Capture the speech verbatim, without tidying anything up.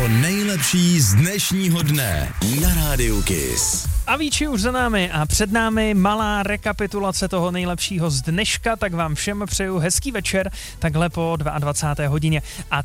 To nejlepší z dnešního dne na Rádiu Kiss. A Víči už za námi a před námi malá rekapitulace toho nejlepšího z dneška, tak vám všem přeju hezký večer, takhle po dvacáté druhé hodině. A